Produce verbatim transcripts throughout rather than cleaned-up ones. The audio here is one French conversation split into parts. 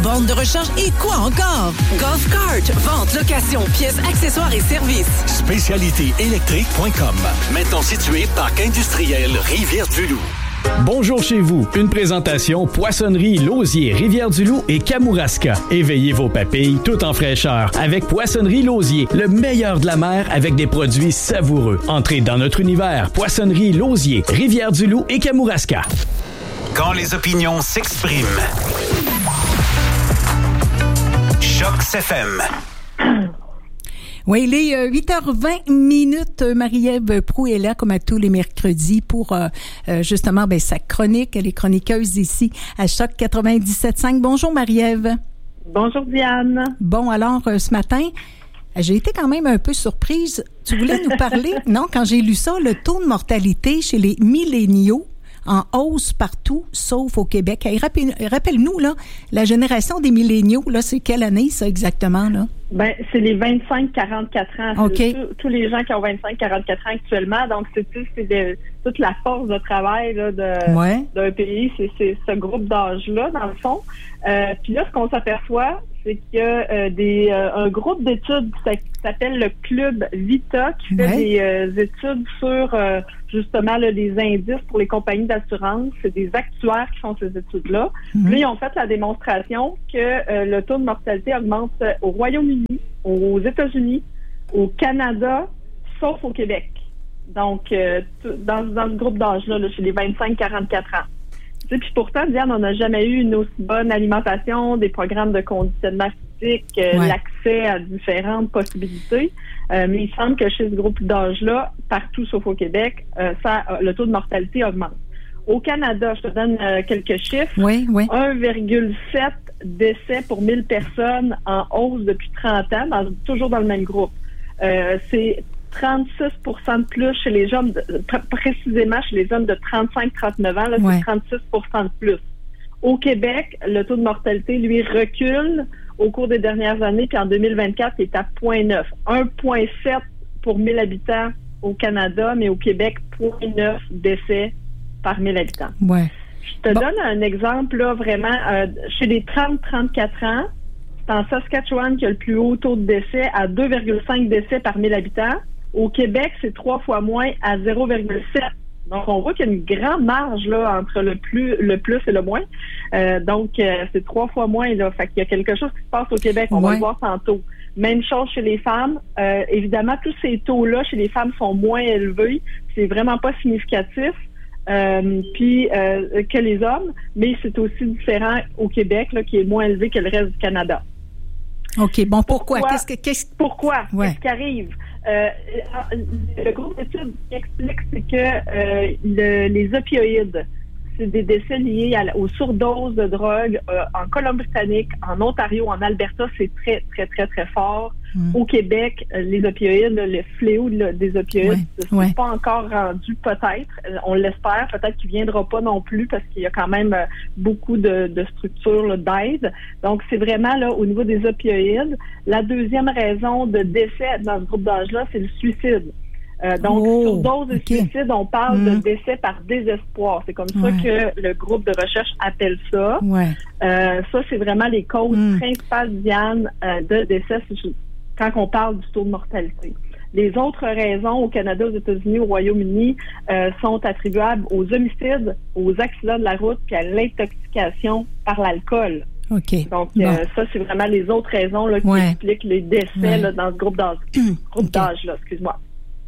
bornes de recharge et quoi encore? Golf Cart, vente, location, pièces, accessoires et services. spécialité électrique point com. Maintenant situé Parc industriel Rivière-du-Loup. Bonjour chez vous. Une présentation Poissonnerie Lausier, Rivière-du-Loup et Kamouraska. Éveillez vos papilles tout en fraîcheur avec Poissonnerie Lausier, le meilleur de la mer avec des produits savoureux. Entrez dans notre univers. Poissonnerie Lausier, Rivière-du-Loup et Kamouraska. Quand les opinions s'expriment. Choc F M. Oui, il est euh, huit heures vingt minutes. Marie-Ève Proulx est là, comme à tous les mercredis, pour euh, euh, justement ben, sa chronique. Elle est chroniqueuse ici à Choc quatre-vingt-dix-sept cinq. Bonjour, Marie-Ève. Bonjour, Diane. Bon, alors, euh, ce matin, j'ai été quand même un peu surprise. Tu voulais nous parler, non, quand j'ai lu ça, le taux de mortalité chez les milléniaux en hausse partout, sauf au Québec. Hey, rappel, rappelle-nous, là, la génération des milléniaux, là, c'est quelle année, ça, exactement, là? Ben, c'est les vingt-cinq à quarante-quatre ans. Okay. C'est tous les gens qui ont vingt-cinq à quarante-quatre ans actuellement. Donc, c'est, c'est de, toute la force de travail là, de, ouais. d'un pays. C'est, c'est ce groupe d'âge-là, dans le fond. Euh, puis là, ce qu'on s'aperçoit, c'est qu'il y a euh, des, euh, un groupe d'études qui s'appelle le Club Vita qui fait ouais. des euh, études sur euh, justement là, les indices pour les compagnies d'assurance. C'est des actuaires qui font ces études-là. Mm-hmm. Puis ils ont fait la démonstration que euh, le taux de mortalité augmente au Royaume-Uni, aux États-Unis, au Canada, sauf au Québec. Donc, euh, t- dans, dans ce groupe d'âge-là, là, chez les vingt-cinq à quarante-quatre ans. Puis pourtant, Diane, on n'a jamais eu une aussi bonne alimentation, des programmes de conditionnement physique, euh, ouais. l'accès à différentes possibilités. Euh, mais il semble que chez ce groupe d'âge-là, partout sauf au Québec, euh, ça, le taux de mortalité augmente. Au Canada, je te donne euh, quelques chiffres. Oui, oui. un virgule sept décès pour mille personnes en hausse depuis trente ans, dans, toujours dans le même groupe. Euh, c'est trente-six pour cent de plus chez les hommes, de, précisément chez les hommes de trente-cinq à trente-neuf ans, là, ouais. c'est trente-six pour cent de plus. Au Québec, le taux de mortalité, lui, recule au cours des dernières années, puis en deux mille vingt-quatre, il est à zéro virgule neuf. un virgule sept pour mille habitants au Canada, mais au Québec, zéro virgule neuf décès par mille habitants. Ouais. Je te bon. donne un exemple, là, vraiment, euh, chez les trente à trente-quatre ans, c'est en Saskatchewan qu'il y a le plus haut taux de décès à deux virgule cinq décès par mille habitants. Au Québec, c'est trois fois moins à zéro virgule sept. Donc, on voit qu'il y a une grande marge là entre le plus, le plus et le moins. Euh, donc, euh, c'est trois fois moins. Là. Fait qu'il y a quelque chose qui se passe au Québec. On ouais. va le voir tantôt. Même chose chez les femmes. Euh, évidemment, tous ces taux-là chez les femmes sont moins élevés. C'est vraiment pas significatif. Euh, puis euh, que les hommes, mais c'est aussi différent au Québec, là, qui est moins élevé que le reste du Canada. OK. Bon, pourquoi? Pourquoi? Qu'est-ce que, qu'est-ce... Pourquoi? Ouais. Qu'est-ce qui arrive? Euh, le groupe d'études explique c'est que euh, le, les opioïdes, c'est des décès liés à, aux surdoses de drogue euh, en Colombie-Britannique, en Ontario, en Alberta, c'est très, très, très, très fort. Mm. Au Québec, les opioïdes, le fléau là, des opioïdes, ouais. c'est ouais. pas encore rendu peut-être. On l'espère, peut-être qu'il viendra pas non plus parce qu'il y a quand même euh, beaucoup de, de structures là, d'aide. Donc, c'est vraiment là au niveau des opioïdes. La deuxième raison de décès dans ce groupe d'âge-là, c'est le suicide. Euh, donc, oh, sur dose de okay. suicide, on parle mmh. de décès par désespoir. C'est comme ouais. ça que le groupe de recherche appelle ça. Ouais. Euh, ça, c'est vraiment les causes mmh. principales, Diane, euh, de décès quand on parle du taux de mortalité. Les autres raisons au Canada, aux États-Unis, au Royaume-Uni euh, sont attribuables aux homicides, aux accidents de la route puis à l'intoxication par l'alcool. OK. Donc, bon. euh, ça, c'est vraiment les autres raisons là, qui ouais. expliquent les décès ouais. là, dans ce groupe d'âge. groupe okay. d'âge là, excuse-moi.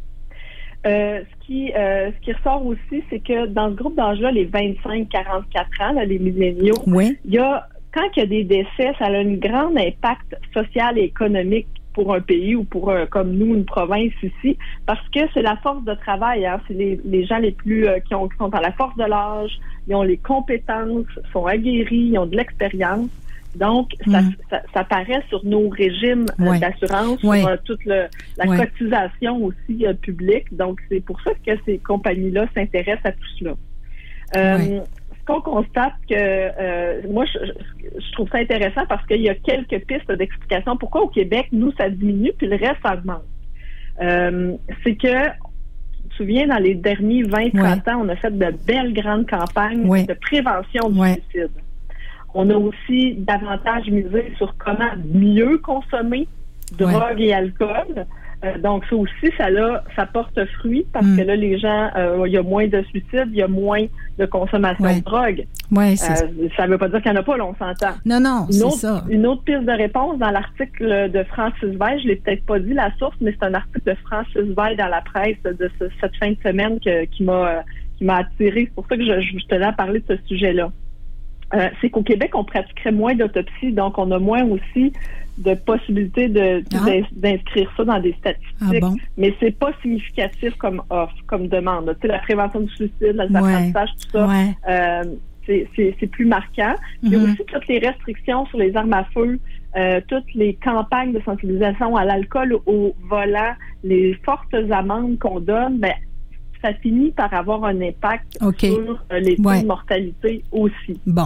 Euh, ce qui euh, ce qui ressort aussi, c'est que dans ce groupe d'âge-là, les vingt-cinq à quarante-quatre ans, là, les milléniaux, oui. il y a quand il y a des décès, ça a un grand impact social et économique pour un pays ou pour euh, comme nous, une province ici, parce que c'est la force de travail, hein, c'est les, les gens les plus euh, qui, ont, qui sont à la force de l'âge, ils ont les compétences, sont aguerris, ils ont de l'expérience. Donc, ça, mmh. ça, ça paraît sur nos régimes ouais. euh, d'assurance, ouais. sur euh, toute le, la ouais. cotisation aussi euh, publique. Donc, c'est pour ça que ces compagnies-là s'intéressent à tout cela. Euh, ouais. Ce qu'on constate que, euh, moi, je, je trouve ça intéressant parce qu'il y a quelques pistes d'explication. Pourquoi au Québec, nous, ça diminue, puis le reste augmente. Euh, c'est que, tu te souviens, dans les derniers vingt à trente ouais. ans, on a fait de belles grandes campagnes ouais. de prévention du ouais. suicide. On a aussi davantage misé sur comment mieux consommer drogue ouais. et alcool. Euh, donc, ça aussi, ça, là, ça porte fruit parce mm. que là, les gens, euh, il y a moins de suicides, il y a moins de consommation ouais. de drogue. Ouais, c'est euh, ça ne veut pas dire qu'il n'y en a pas, là, on s'entend. Non, non, une c'est autre, ça. Une autre piste de réponse dans l'article de Francis Veil, je ne l'ai peut-être pas dit la source, mais c'est un article de Francis Veil dans la presse de ce, cette fin de semaine que, qui m'a qui m'a attiré. C'est pour ça que je, je tenais à parler de ce sujet-là. Euh, c'est qu'au Québec, on pratiquerait moins d'autopsies, donc on a moins aussi de possibilités de, ah. d'inscrire ça dans des statistiques. Ah bon? Mais c'est pas significatif comme offre, comme demande. Tu sais, la prévention du suicide, l'apprentissage, ouais. tout ça, ouais. euh, c'est, c'est, c'est plus marquant. Mm-hmm. Il y a aussi toutes les restrictions sur les armes à feu, euh, toutes les campagnes de sensibilisation à l'alcool, au volant, les fortes amendes qu'on donne, ben, ça finit par avoir un impact okay. sur euh, les taux ouais. de mortalité aussi. Bon.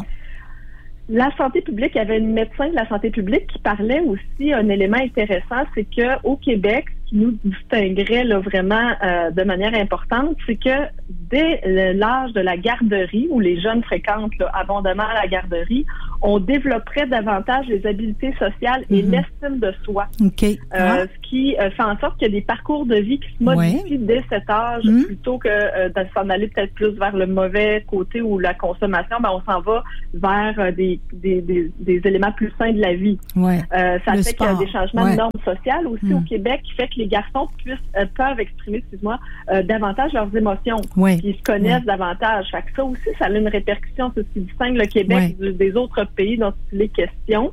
La santé publique, il y avait une médecin de la santé publique qui parlait aussi, un élément intéressant, c'est qu'au Québec, ce qui nous distinguerait là, vraiment euh, de manière importante, c'est que dès l'âge de la garderie, où les jeunes fréquentent là, abondamment la garderie, on développerait davantage les habiletés sociales et mm-hmm. l'estime de soi. Okay. Euh, ah. Ce qui euh, fait en sorte qu'il y a des parcours de vie qui se modifient ouais. dès cet âge, mm-hmm. plutôt que euh, de s'en aller peut-être plus vers le mauvais côté ou la consommation, ben, on s'en va vers euh, des, des, des, des éléments plus sains de la vie. Ouais. Euh, ça le fait sport. qu'il y a des changements ouais. de normes sociales aussi mm. au Québec qui fait que les garçons puissent, euh, peuvent exprimer, excuse-moi, euh, davantage leurs émotions. Ouais. Puis ils se connaissent ouais. davantage. Fait que ça aussi, ça a une répercussion, c'est ce qui distingue le Québec ouais. du, des autres pays dont il est question.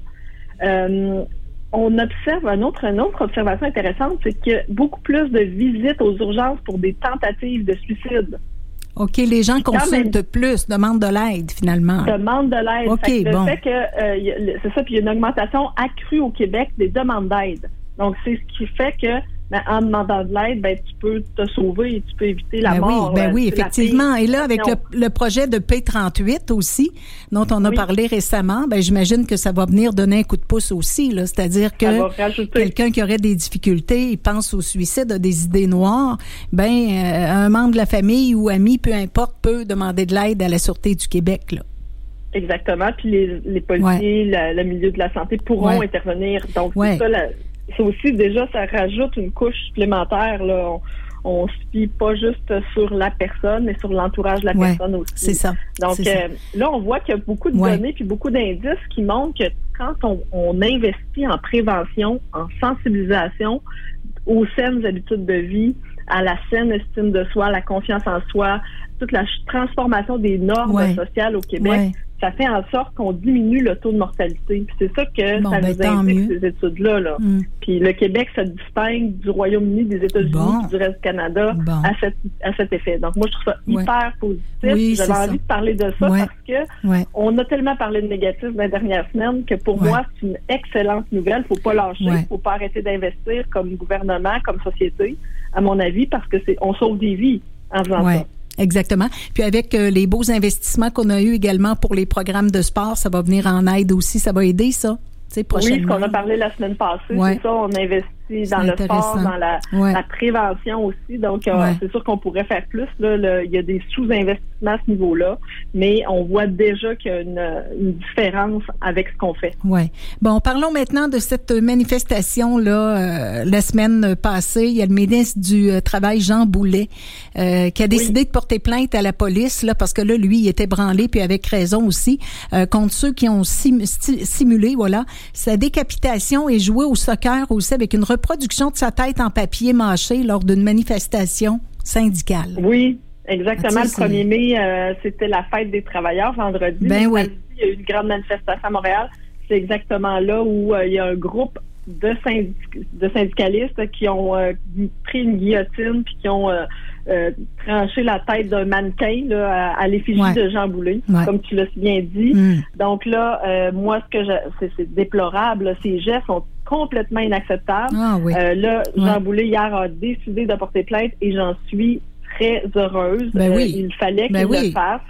Euh, on observe un autre, une autre observation intéressante, c'est qu'il y a beaucoup plus de visites aux urgences pour des tentatives de suicide. OK, les gens consultent même, plus, demandent de l'aide, finalement. Demandent de l'aide. OK, fait que bon. Le fait que, euh, c'est ça, puis il y a une augmentation accrue au Québec des demandes d'aide. Donc, c'est ce qui fait que, ben, en demandant de l'aide, ben, tu peux te sauver et tu peux éviter la ben mort. Oui, ben euh, oui, effectivement. Et là, avec le, le projet de P trente-huit aussi, dont on a oui. parlé récemment, ben, j'imagine que ça va venir donner un coup de pouce aussi, là. C'est-à-dire que quelqu'un qui aurait des difficultés, il pense au suicide, a des idées noires, ben, euh, un membre de la famille ou ami, peu importe, peut demander de l'aide à la Sûreté du Québec, là. Exactement. Puis les, les policiers, ouais. la, le milieu de la santé pourront ouais. intervenir. Donc, ouais. c'est ça, la, c'est aussi, déjà, ça rajoute une couche supplémentaire, là. On, on se fie pas juste sur la personne, mais sur l'entourage de la ouais, personne aussi. C'est ça. Donc, c'est euh, ça. là, on voit qu'il y a beaucoup de ouais. données puis beaucoup d'indices qui montrent que quand on, on investit en prévention, en sensibilisation aux saines habitudes de vie, à la saine estime de soi, à la confiance en soi, toute la transformation des normes ouais. sociales au Québec, ouais. ça fait en sorte qu'on diminue le taux de mortalité. Puis c'est ça que bon, ça ben, nous indique, ces études-là. Là. Mm. Puis le Québec se distingue du Royaume-Uni, des États-Unis, bon. du reste du Canada bon. à, cet, à cet effet. Donc moi, je trouve ça ouais. hyper positif. Oui, J'avais envie ça. de parler de ça ouais. parce que ouais. on a tellement parlé de négatif dans les dernières semaines que pour ouais. moi, c'est une excellente nouvelle. Faut pas lâcher. Ouais. Faut pas arrêter d'investir comme gouvernement, comme société, à mon avis, parce que c'est on sauve des vies en faisant ouais. ça. Exactement. Puis avec euh, les beaux investissements qu'on a eus également pour les programmes de sport, ça va venir en aide aussi. Ça va aider, ça, tu sais, prochainement. Oui, ce qu'on a parlé la semaine passée, ouais. c'est ça, on investit c'est dans le sport, dans la, ouais. la prévention aussi. Donc, euh, ouais. c'est sûr qu'on pourrait faire plus. Là, le, il y a des sous-investissements à ce niveau-là, mais on voit déjà qu'il y a une, une différence avec ce qu'on fait. Oui. Bon, parlons maintenant de cette manifestation-là. Euh, la semaine passée, il y a le ministre du euh, Travail, Jean Boulet, euh, qui a décidé oui. de porter plainte à la police, là, parce que là, lui, il était branlé, puis avec raison aussi, euh, contre ceux qui ont sim- simulé, voilà, sa décapitation et joué au soccer aussi avec une reproduction de sa tête en papier mâché lors d'une manifestation syndicale. Oui, exactement. Ah, le premier mai, euh, c'était la fête des travailleurs vendredi. Ben oui. Samedi, il y a eu une grande manifestation à Montréal. C'est exactement là où euh, il y a un groupe de, syndic- de syndicalistes qui ont euh, pris une guillotine puis qui ont euh, euh, tranché la tête d'un mannequin là, à, à l'effigie ouais. de Jean Boulet, ouais. comme tu l'as si bien dit. Mm. Donc là, euh, moi, ce que je, c'est, c'est déplorable. Là, ces gestes sont complètement inacceptables. Ah, oui. euh, là, Jean ouais. Boulet, hier, a décidé de porter plainte et j'en suis très heureuse. Ben oui. Euh, il fallait ben qu'il oui. le fasse.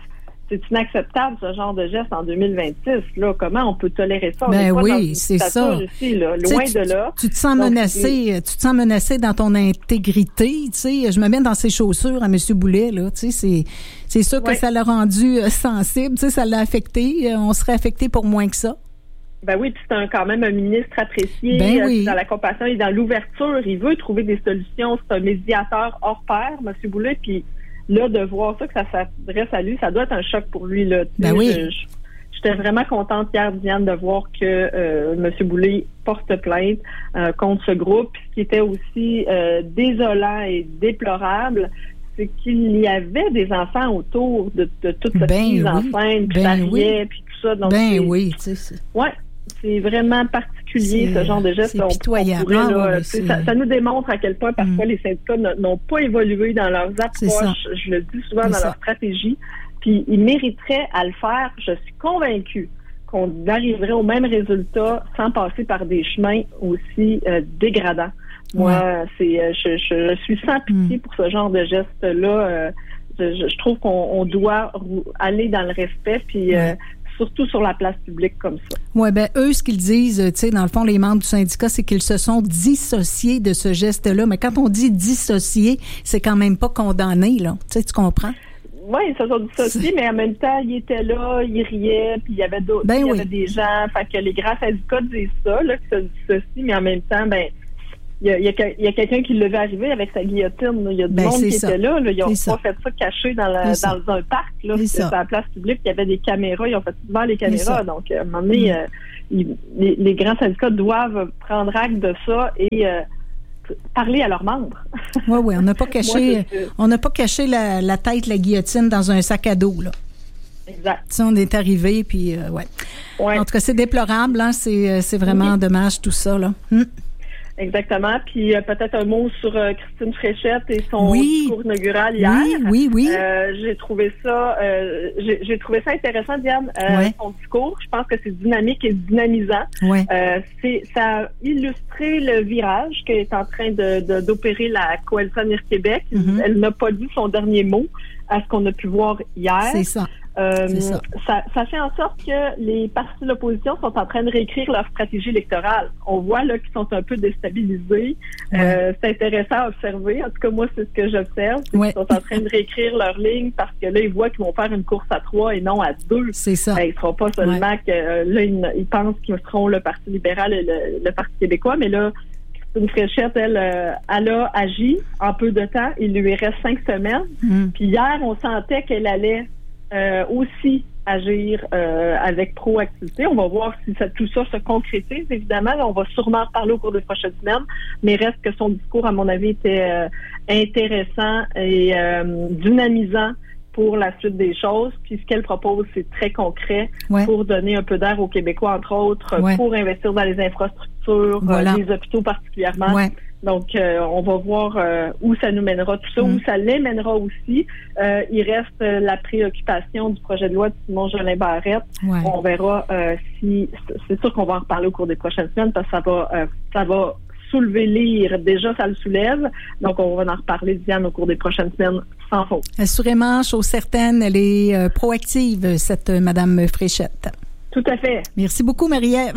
c'est inacceptable, ce genre de geste en deux mille vingt-six. Là, comment on peut tolérer ça? On ben pas oui, dans une c'est ça. Ici, là, loin tu, de là. Tu te sens Donc, menacé, tu te sens menacé dans ton intégrité. Tu sais, je me mets dans ses chaussures à M. Boulet. Là, tu sais, c'est, c'est sûr que ouais. ça l'a rendu euh, sensible. Tu sais, ça l'a affecté. Euh, on serait affecté pour moins que ça. Ben oui, puis c'est un, quand même un ministre apprécié ben oui. euh, dans la compassion et dans l'ouverture. Il veut trouver des solutions. C'est un médiateur hors pair, M. Boulet, puis là, de voir ça, que ça s'adresse à lui, ça doit être un choc pour lui. Là. Ben oui. Je, je, j'étais vraiment contente hier, Diane, de voir que euh, M. Boulet porte plainte euh, contre ce groupe. Puis ce qui était aussi euh, désolant et déplorable, c'est qu'il y avait des enfants autour de, de toute cette ben mise oui. en scène, puis ben ça oui. riait, puis tout ça. Donc, ben c'est, oui, tu sais. Ouais. C'est vraiment particulier, c'est, ce genre de geste. C'est pitoyable. On pourrait, là, ah, c'est... Ça, ça nous démontre à quel point parfois mm. les syndicats n'ont pas évolué dans leurs approches, je le dis souvent, c'est dans ça. Leur stratégie, puis ils mériteraient à le faire. Je suis convaincue qu'on arriverait au même résultat sans passer par des chemins aussi euh, dégradants. Moi, ouais. c'est, euh, je, je, je suis sans pitié mm. pour ce genre de geste-là. Euh, je, je trouve qu'on on doit aller dans le respect, puis... Ouais. Euh, surtout sur la place publique comme ça. Oui, bien, eux, ce qu'ils disent, tu sais, dans le fond, les membres du syndicat, c'est qu'ils se sont dissociés de ce geste-là. Mais quand on dit dissociés, c'est quand même pas condamné, là. Tu sais, tu comprends? Oui, ils se sont dissociés, mais en même temps, ils étaient là, ils riaient, puis il y avait d'autres, ben il y oui. avait des gens. Fait que les grands syndicats disent ça, là, qu'ils se dissocient, mais en même temps, ben il y a, il y a, il y a quelqu'un qui le vu arriver avec sa guillotine. Là. Il y a du ben, monde qui ça. était là, là. Ils ont pas fait ça caché dans, la, dans un parc. Là. C'est C'était ça. À la place publique. Il y avait des caméras. Ils ont fait devant les caméras. Donc, à un moment donné, mmh. euh, ils, les, les grands syndicats doivent prendre acte de ça et euh, parler à leurs membres. Oui, oui. On n'a pas caché, Moi, on n'a pas caché la, la tête, la guillotine dans un sac à dos, là. Exact. Ça, on est arrivé, puis euh, ouais. ouais. En tout cas, c'est déplorable. Hein? C'est, c'est vraiment oui. dommage, tout ça, là. Mmh. Exactement. Puis euh, peut-être un mot sur euh, Christine Fréchette et son oui. discours inaugural hier. Oui, oui, oui. Euh, j'ai trouvé ça, euh, j'ai, j'ai trouvé ça intéressant, Diane. Euh, ouais. Son discours, je pense que c'est dynamique et dynamisant. Ouais. Euh, c'est, ça a illustré le virage qu'est en train de, de d'opérer la Coalition Avenir Québec. Mm-hmm. Elle n'a pas dit son dernier mot à ce qu'on a pu voir hier. C'est ça. Euh, c'est ça. Ça, ça fait en sorte que les partis de l'opposition sont en train de réécrire leur stratégie électorale. On voit là qu'ils sont un peu déstabilisés. Ouais. Euh, c'est intéressant à observer. En tout cas, moi, c'est ce que j'observe. C'est ouais. qu'ils sont en train de réécrire leur ligne parce que là, ils voient qu'ils vont faire une course à trois et non à deux. C'est ça. Ben, ils ne seront pas seulement ouais. que euh, là, ils, ils pensent qu'ils seront le Parti libéral et le, le Parti québécois, mais là, Christine Fréchette, elle, euh, elle a agi en peu de temps. Il lui reste cinq semaines. Mm. Puis hier, on sentait qu'elle allait Euh, aussi agir euh, avec proactivité. On va voir si ça, tout ça se concrétise, évidemment. On va sûrement en parler au cours des prochaines semaines, mais reste que son discours, à mon avis, était euh, intéressant et euh, dynamisant pour la suite des choses. Puis ce qu'elle propose, c'est très concret ouais. pour donner un peu d'air aux Québécois, entre autres, ouais. pour investir dans les infrastructures, voilà. euh, les hôpitaux particulièrement. Ouais. Donc, euh, on va voir euh, où ça nous mènera tout ça, mmh. où ça les mènera aussi. Euh, il reste euh, la préoccupation du projet de loi de Simon-Jolin Barrette. Ouais. On verra euh, si... C'est sûr qu'on va en reparler au cours des prochaines semaines parce que ça va, euh, ça va soulever l'ire. Déjà, ça le soulève. Donc, on va en reparler, Diane, au cours des prochaines semaines, sans faute. Assurément, chose certaine, elle est euh, proactive, cette euh, Madame Fréchette. Tout à fait. Merci beaucoup, Marie-Ève.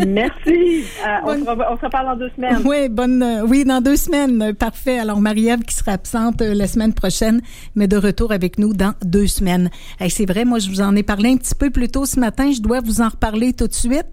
Merci. Euh, bonne... on, se re... on se reparle dans deux semaines. Oui, bonne, euh, oui, dans deux semaines. Parfait. Alors, Marie-Ève qui sera absente euh, la semaine prochaine, mais de retour avec nous dans deux semaines. Hey, c'est vrai, moi, je vous en ai parlé un petit peu plus tôt ce matin. Je dois vous en reparler tout de suite.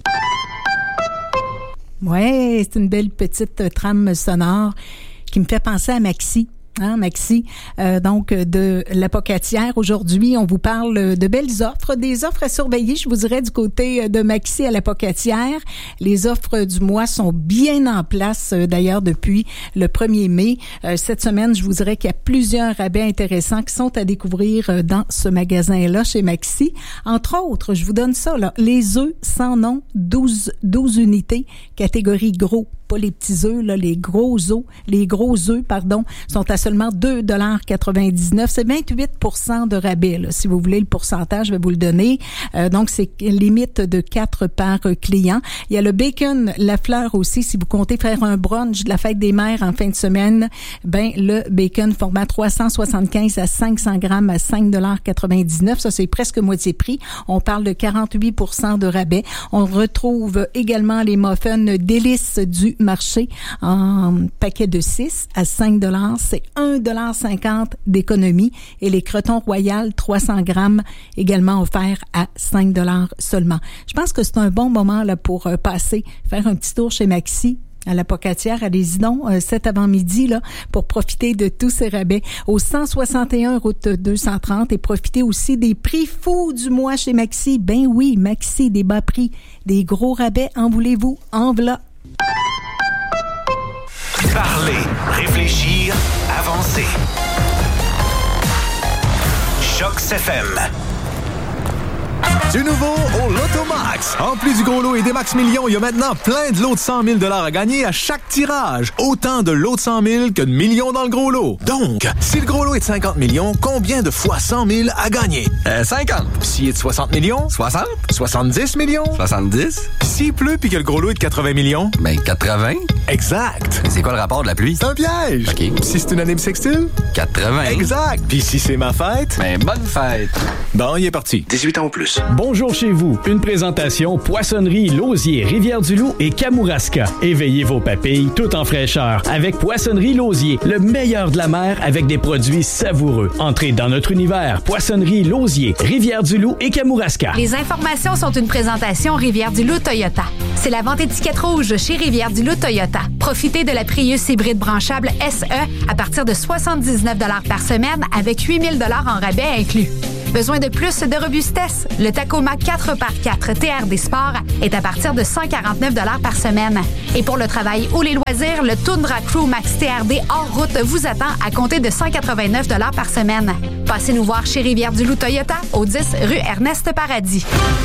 Oui, c'est une belle petite euh, trame sonore qui me fait penser à Maxi. Hein, Maxi, euh, donc de l'Apocatière. Aujourd'hui, on vous parle de belles offres, des offres à surveiller, je vous dirais, du côté de Maxi à l'Apocatière. Les offres du mois sont bien en place, d'ailleurs, depuis le premier mai. Euh, cette semaine, je vous dirais qu'il y a plusieurs rabais intéressants qui sont à découvrir dans ce magasin-là, chez Maxi. Entre autres, je vous donne ça, là, les œufs sans nom, douze, douze unités, catégorie gros. Pas les petits œufs, là, les gros œufs, les gros œufs, pardon, sont à seulement deux dollars quatre-vingt-dix-neuf. C'est vingt-huit pour cent de rabais, là. Si vous voulez le pourcentage, je vais vous le donner. Euh, donc, c'est limite de quatre par client. Il y a le bacon, la fleur aussi. Si vous comptez faire un brunch de la fête des mères en fin de semaine, ben le bacon format trois cent soixante-quinze à cinq cents grammes à cinq dollars quatre-vingt-dix-neuf. Ça, c'est presque moitié prix. On parle de quarante-huit pour cent de rabais. On retrouve également les muffins délices du marché en paquet de six à cinq dollars. C'est un dollar cinquante d'économie. Et les crotons royales, trois cents grammes, également offerts à cinq dollars seulement. Je pense que c'est un bon moment là pour euh, passer, faire un petit tour chez Maxi. À la Pocatière, allez-y donc, euh, cet avant-midi, là, pour profiter de tous ces rabais au cent soixante et un route deux cent trente et profiter aussi des prix fous du mois chez Maxi. Ben oui, Maxi, des bas prix, des gros rabais, en voulez-vous, en v'là. Parler, réfléchir, avancer. Choc F M. Du nouveau au Lotomax. En plus du gros lot et des max millions, il y a maintenant plein de lots de cent mille dollars à gagner à chaque tirage. Autant de lots de cent mille que de millions dans le gros lot. Donc, si le gros lot est de cinquante millions, combien de fois cent mille à gagner? Euh, cinquante. S'il est de soixante millions? soixante. soixante-dix millions? soixante-dix. S'il pleut puis que le gros lot est de quatre-vingts millions? Ben, quatre-vingts. Exact. C'est quoi le rapport de la pluie? C'est un piège. OK. Si c'est une année bissextile? quatre-vingts. Exact. Puis si c'est ma fête? Ben, bonne fête. Bon, il est parti. dix-huit ans ou plus. Bonjour chez vous. Une présentation Poissonnerie Lausier, Rivière-du-Loup et Kamouraska. Éveillez vos papilles tout en fraîcheur avec Poissonnerie Lausier, le meilleur de la mer avec des produits savoureux. Entrez dans notre univers. Poissonnerie Lausier, Rivière-du-Loup et Kamouraska. Les informations sont une présentation Rivière-du-Loup Toyota. C'est la vente étiquette rouge chez Rivière-du-Loup Toyota. Profitez de la Prius hybride branchable S E à partir de soixante-dix-neuf dollars par semaine avec huit mille dollars en rabais inclus. Besoin de plus de robustesse? Le Tacoma quatre par quatre T R D Sport est à partir de cent quarante-neuf dollars par semaine. Et pour le travail ou les loisirs, le Tundra Crew Max T R D hors route vous attend à compter de cent quatre-vingt-neuf dollars par semaine. Passez nous voir chez Rivière-du-Loup Toyota au dix rue Ernest Paradis.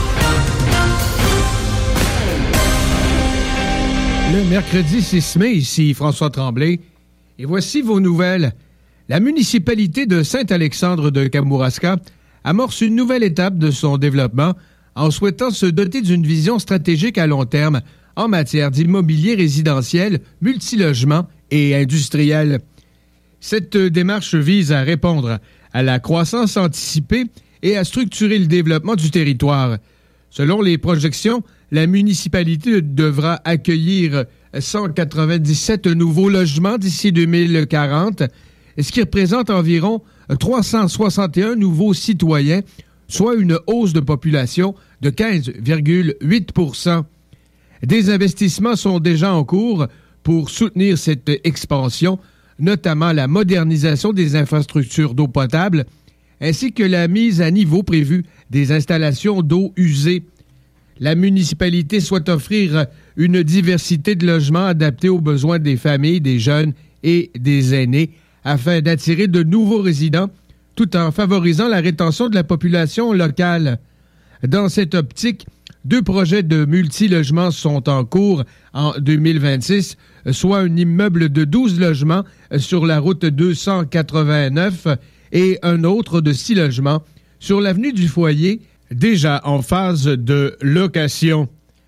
Le mercredi six mai, ici François Tremblay. Et voici vos nouvelles. La municipalité de Saint-Alexandre de Kamouraska amorce une nouvelle étape de son développement en souhaitant se doter d'une vision stratégique à long terme en matière d'immobilier résidentiel, multilogement et industriel. Cette démarche vise à répondre à la croissance anticipée et à structurer le développement du territoire. Selon les projections, la municipalité devra accueillir cent quatre-vingt-dix-sept nouveaux logements d'ici deux mille quarante, ce qui représente environ trois cent soixante et un nouveaux citoyens, soit une hausse de population de quinze virgule huit pour cent. Des investissements sont déjà en cours pour soutenir cette expansion, notamment la modernisation des infrastructures d'eau potable, ainsi que la mise à niveau prévue des installations d'eau usée. La municipalité souhaite offrir une diversité de logements adaptés aux besoins des familles, des jeunes et des aînés, afin d'attirer de nouveaux résidents, tout en favorisant la rétention de la population locale. Dans cette optique, deux projets de multilogements sont en cours en deux mille vingt-six, soit un immeuble de douze logements sur la route deux cent quatre-vingt-neuf et un autre de six logements sur l'avenue du Foyer, déjà en phase de location.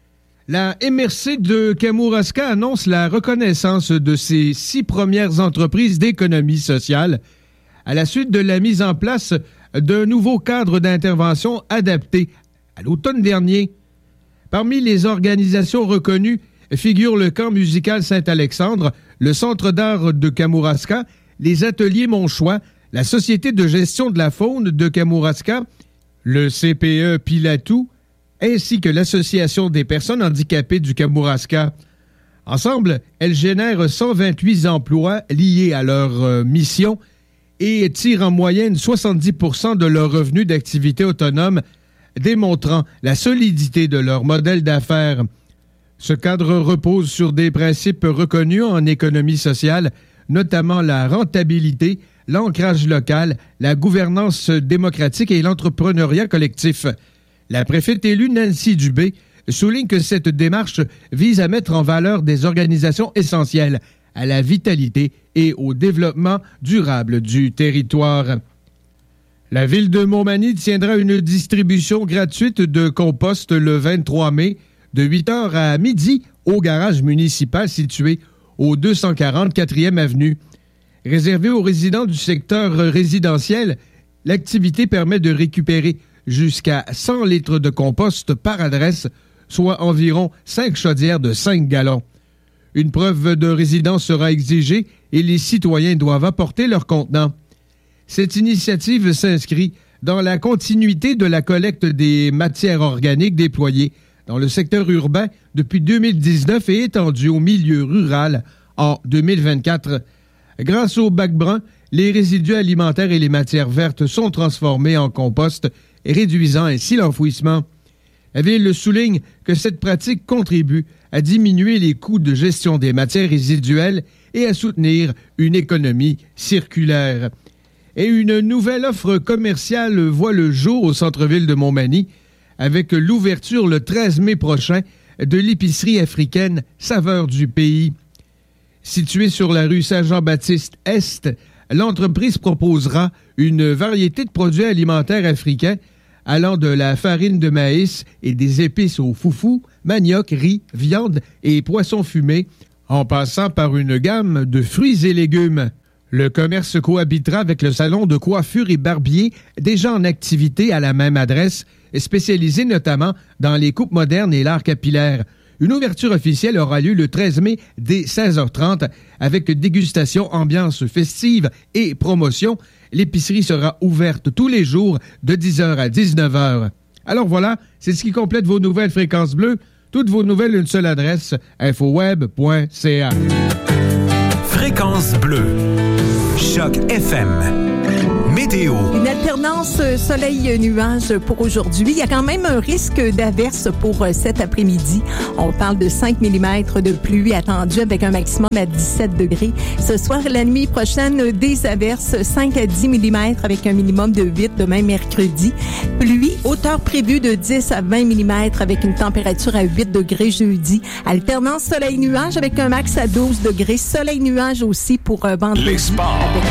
La M R C de Kamouraska annonce la reconnaissance de ses six premières entreprises d'économie sociale à la suite de la mise en place d'un nouveau cadre d'intervention adapté à l'automne dernier. Parmi les organisations reconnues figurent le Camp musical Saint-Alexandre, le Centre d'art de Kamouraska, les Ateliers Monchois, la Société de gestion de la faune de Kamouraska, le C P E Pilatou, ainsi que l'Association des personnes handicapées du Kamouraska. Ensemble, elles génèrent cent vingt-huit emplois liés à leur euh, mission et tirent en moyenne soixante-dix pour cent de leurs revenus d'activité autonome, démontrant la solidité de leur modèle d'affaires. Ce cadre repose sur des principes reconnus en économie sociale, notamment la rentabilité, l'ancrage local, la gouvernance démocratique et l'entrepreneuriat collectif. La préfète élue Nancy Dubé souligne que cette démarche vise à mettre en valeur des organisations essentielles à la vitalité et au développement durable du territoire. La ville de Montmagny tiendra une distribution gratuite de compost le vingt-trois mai de huit heures à midi au garage municipal situé au deux cent quarante quatrième avenue. Réservé aux résidents du secteur résidentiel, l'activité permet de récupérer jusqu'à cent litres de compost par adresse, soit environ cinq chaudières de cinq gallons. Une preuve de résidence sera exigée et les citoyens doivent apporter leur contenant. Cette initiative s'inscrit dans la continuité de la collecte des matières organiques déployées dans le secteur urbain depuis deux mille dix-neuf et étendue au milieu rural en deux mille vingt-quatre. Grâce au bac brun, les résidus alimentaires et les matières vertes sont transformés en compost, réduisant ainsi l'enfouissement. La Ville souligne que cette pratique contribue à diminuer les coûts de gestion des matières résiduelles et à soutenir une économie circulaire. Et une nouvelle offre commerciale voit le jour au centre-ville de Montmagny avec l'ouverture le treize mai prochain de l'épicerie africaine Saveurs du Pays. Située sur la rue Saint-Jean-Baptiste-Est, l'entreprise proposera une variété de produits alimentaires africains allant de la farine de maïs et des épices au foufou, manioc, riz, viande et poissons fumés, en passant par une gamme de fruits et légumes. Le commerce cohabitera avec le salon de coiffure et barbier déjà en activité à la même adresse, spécialisé notamment dans les coupes modernes et l'art capillaire. Une ouverture officielle aura lieu le treize mai dès seize heures trente avec dégustation, ambiance festive et promotion. L'épicerie sera ouverte tous les jours de dix heures à dix-neuf heures. Alors voilà, c'est ce qui complète vos nouvelles Fréquences Bleues. Toutes vos nouvelles, une seule adresse, infoweb point c a. Fréquence Bleue. Choc F M. Météo. Une alternance soleil-nuage pour aujourd'hui. Il y a quand même un risque d'averse pour cet après-midi. On parle de cinq millimètres de pluie attendue avec un maximum à dix-sept degrés. Ce soir et la nuit prochaine, des averses, cinq à dix millimètres avec un minimum de huit demain mercredi. Pluie, hauteur prévue de dix à vingt millimètres avec une température à huit degrés jeudi. Alternance soleil-nuage avec un max à douze degrés. Soleil-nuage aussi pour euh, vendredi. Les sports. Avec...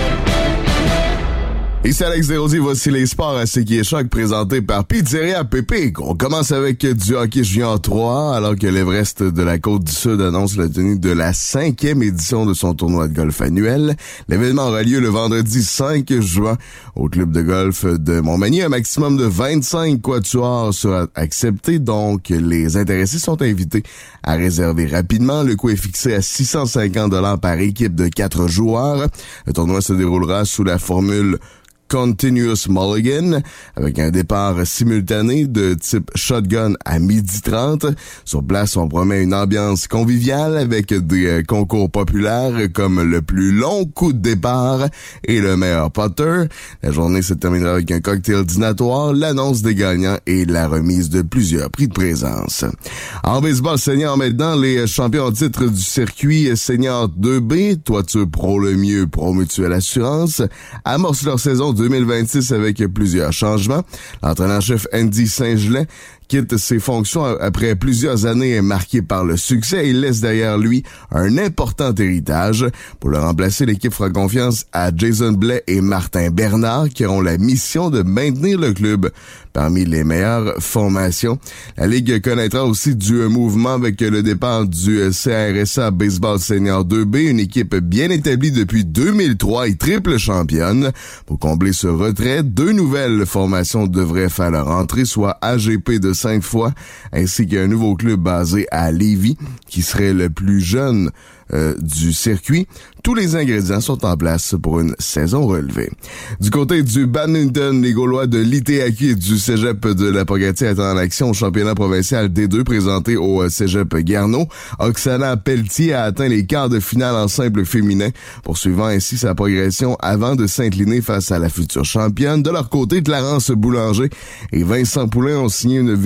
Ici Alex Desrosiers, voici les sports à C Q et Choc présentés par Pizzeria Pépé. On commence avec du hockey junior trois, alors que l'Everest de la Côte-du-Sud annonce la tenue de la cinquième édition de son tournoi de golf annuel. L'événement aura lieu le vendredi cinq juin au club de golf de Montmagny. Un maximum de vingt-cinq quatuors sera accepté, donc les intéressés sont invités à réserver rapidement. Le coût est fixé à six cent cinquante dollars par équipe de quatre joueurs. Le tournoi se déroulera sous la formule Continuous Mulligan, avec un départ simultané de type shotgun à midi trente. Sur place, on promet une ambiance conviviale avec des concours populaires comme le plus long coup de départ et le meilleur putter. La journée se terminera avec un cocktail dînatoire, l'annonce des gagnants et la remise de plusieurs prix de présence. En baseball senior maintenant, les champions en titre du circuit senior deux B, Toiture Pro Le Mieux, Pro Mutuelle Assurance, amorcent leur saison deux mille vingt-six avec plusieurs changements. L'entraîneur-chef Andy Saint-Gelais quitte ses fonctions après plusieurs années marquées par le succès et il laisse derrière lui un important héritage. Pour le remplacer, l'équipe fera confiance à Jason Blais et Martin Bernard qui auront la mission de maintenir le club parmi les meilleures formations. La Ligue connaîtra aussi du mouvement avec le départ du C R S A Baseball Senior deux B, une équipe bien établie depuis deux mille trois et triple championne. Pour combler ce retrait, deux nouvelles formations devraient faire leur entrée, soit A G P de cinq fois, ainsi qu'un nouveau club basé à Lévis, qui serait le plus jeune euh, du circuit. Tous les ingrédients sont en place pour une saison relevée. Du côté du badminton, les Gaulois de l'I T A Q et du Cégep de la Pocatière étaient en action au championnat provincial D deux présenté au Cégep Garneau. Oksana Pelletier a atteint les quarts de finale en simple féminin, poursuivant ainsi sa progression avant de s'incliner face à la future championne. De leur côté, Clarence Boulanger et Vincent Poulain ont signé une victoire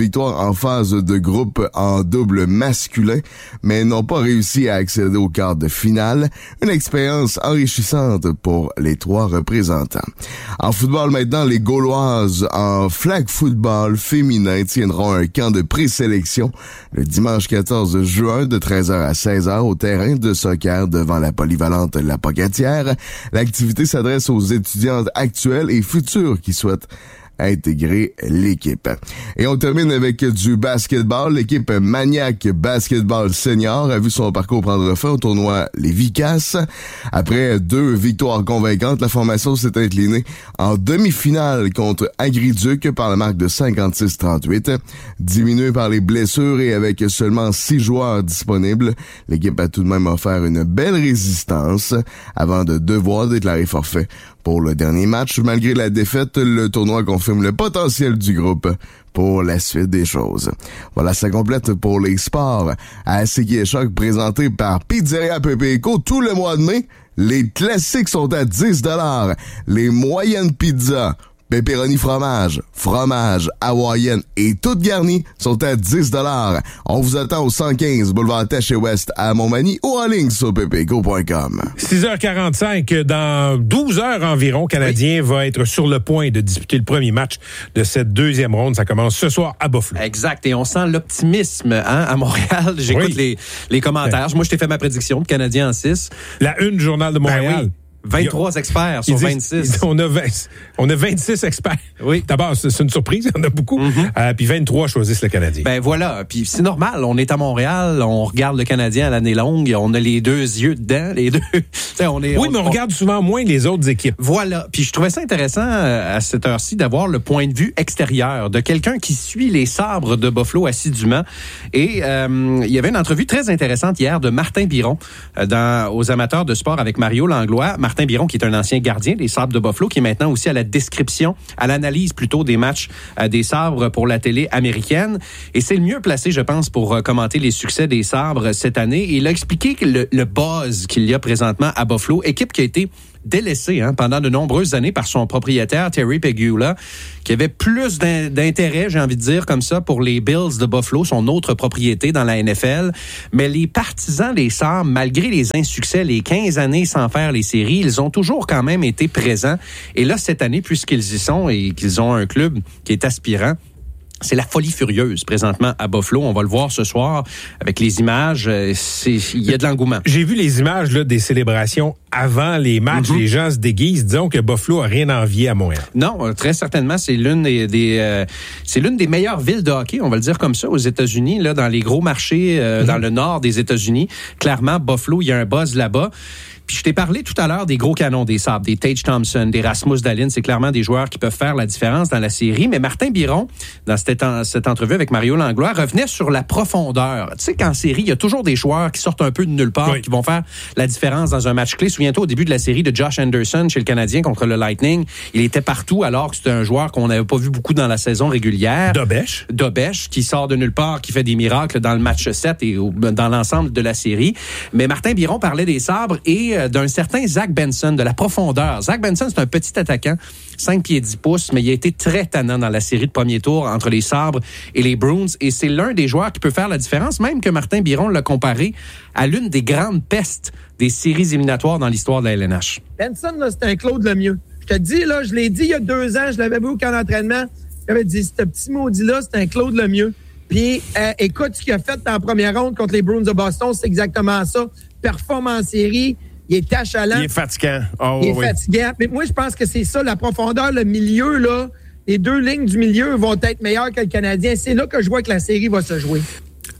victoire en phase de groupe en double masculin, mais n'ont pas réussi à accéder au quart de finale. Une expérience enrichissante pour les trois représentants. En football maintenant, les Gauloises en flag football féminin tiendront un camp de présélection le dimanche quatorze juin de treize heures à seize heures au terrain de soccer devant la polyvalente La Pocatière. L'activité s'adresse aux étudiantes actuelles et futures qui souhaitent intégrer l'équipe. Et on termine avec du basketball. L'équipe Maniac Basketball Senior a vu son parcours prendre fin au tournoi Les Vicasses. Après deux victoires convaincantes, la formation s'est inclinée en demi-finale contre Agriduc par la marque de cinquante-six trente-huit. Diminuée par les blessures et avec seulement six joueurs disponibles, l'équipe a tout de même offert une belle résistance avant de devoir déclarer forfait pour le dernier match. Malgré la défaite, le tournoi confirme le potentiel du groupe pour la suite des choses. Voilà, ça complète pour les sports à C Q Choc présenté par Pizzeria Pepeco. Tout le mois de mai, les classiques sont à dix dollars. Les moyennes pizzas, pepperoni fromage, fromage, hawaïenne et toutes garnies sont à dix dollars. On vous attend au cent quinze boulevard Taché-Ouest à Montmagny ou en ligne sur pepeco point com. six heures quarante-cinq, dans douze heures environ, le Canadien oui. va être sur le point de disputer le premier match de cette deuxième ronde. Ça commence ce soir à Buffalo. Exact, et on sent l'optimisme hein, à Montréal. J'écoute oui. les, les commentaires. Moi, je t'ai fait ma prédiction de Canadien en six. La une du Journal de Montréal. Ben oui. vingt-trois experts sur vingt-six. On a, vingt, on a vingt-six experts. Oui. D'abord, c'est, c'est une surprise, il y en a beaucoup. Mm-hmm. Euh, puis vingt-trois choisissent le Canadien. Ben voilà, puis c'est normal. On est à Montréal, on regarde le Canadien à l'année longue, on a les deux yeux dedans, les deux. on est, oui, on, mais on, on regarde souvent moins les autres équipes. Voilà, puis je trouvais ça intéressant à cette heure-ci d'avoir le point de vue extérieur de quelqu'un qui suit les sabres de Buffalo assidûment. Et euh, il y avait une entrevue très intéressante hier de Martin Biron euh, dans, aux amateurs de sport avec Mario Langlois. Martin Biron, qui est un ancien gardien des Sabres de Buffalo, qui est maintenant aussi à la description, à l'analyse plutôt des matchs euh, des Sabres pour la télé américaine. Et c'est le mieux placé, je pense, pour euh, commenter les succès des Sabres cette année. Et il a expliqué que le, le buzz qu'il y a présentement à Buffalo, équipe qui a été délaissé hein, pendant de nombreuses années par son propriétaire, Terry Pegula, qui avait plus d'in- d'intérêt, j'ai envie de dire, comme ça, pour les Bills de Buffalo, son autre propriété dans la N F L. Mais les partisans des Sabres, malgré les insuccès, les quinze années sans faire les séries, ils ont toujours quand même été présents. Et là, cette année, puisqu'ils y sont et qu'ils ont un club qui est aspirant, c'est la folie furieuse présentement à Buffalo. On va le voir ce soir avec les images. C'est, il y a de l'engouement. J'ai vu les images là, des célébrations avant les matchs. Mm-hmm. Les gens se déguisent. Disons que Buffalo a rien à envier à Montréal. Non, très certainement. C'est l'une des, des euh, c'est l'une des meilleures villes de hockey, on va le dire comme ça, aux États-Unis, là, dans les gros marchés euh, mm-hmm. dans le nord des États-Unis. Clairement, Buffalo, il y a un buzz là-bas. Puis je t'ai parlé tout à l'heure des gros canons des Sabres, des Tage Thompson, des Rasmus Dahlin. C'est clairement des joueurs qui peuvent faire la différence dans la série. Mais Martin Biron, dans cette, en, cette entrevue avec Mario Langlois, revenait sur la profondeur. Tu sais qu'en série, il y a toujours des joueurs qui sortent un peu de nulle part, oui. qui vont faire la différence dans un match clé. Souviens-toi, au début de la série de Josh Anderson chez le Canadien contre le Lightning, il était partout alors que c'était un joueur qu'on n'avait pas vu beaucoup dans la saison régulière. Dobèche. Dobèche, qui sort de nulle part, qui fait des miracles dans le match sept et au, dans l'ensemble de la série. Mais Martin Biron parlait des Sabres et d'un certain Zach Benson, de la profondeur. Zach Benson, c'est un petit attaquant, cinq pieds dix pouces, mais il a été très tannant dans la série de premier tour entre les Sabres et les Bruins, et c'est l'un des joueurs qui peut faire la différence, même que Martin Biron l'a comparé à l'une des grandes pestes des séries éliminatoires dans l'histoire de la L N H. Benson, là, c'est un Claude Lemieux. Je te dis, là, je l'ai dit il y a deux ans, je l'avais vu au camp d'entraînement, j'avais dit, ce petit maudit-là, c'est un Claude Lemieux. Puis, euh, écoute, ce qu'il a fait dans la première ronde contre les Bruins de Boston, c'est exactement ça. Performe en série. Il est achalant. Il est fatigant. Oh, il est oui. fatigant. Mais moi, je pense que c'est ça, la profondeur, le milieu, là. Les deux lignes du milieu vont être meilleures que le Canadien. C'est là que je vois que la série va se jouer.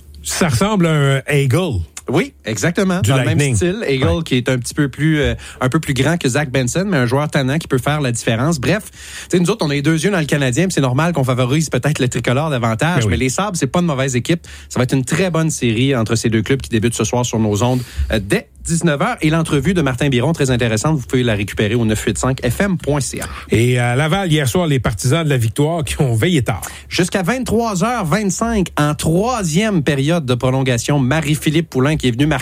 Ça ressemble à un Eagle. Oui, exactement. Du dans Lightning. Le même style. Eagle, ouais. qui est un petit peu plus euh, un peu plus grand que Zach Benson, mais un joueur tannant qui peut faire la différence. Bref, tu sais, nous autres, on a les deux yeux dans le Canadien, puis c'est normal qu'on favorise peut-être le tricolore davantage, mais, oui. mais les Sabres, c'est pas une mauvaise équipe. Ça va être une très bonne série entre ces deux clubs qui débutent ce soir sur nos ondes euh, dès dix-neuf heures. Et l'entrevue de Martin Biron, très intéressante, vous pouvez la récupérer au neuf huit cinq f m point c a. Et à Laval, hier soir, les partisans de la victoire qui ont veillé tard. Jusqu'à vingt-trois heures vingt-cinq, en troisième période de prolongation, Marie-Philippe Poulin qui est venu marquer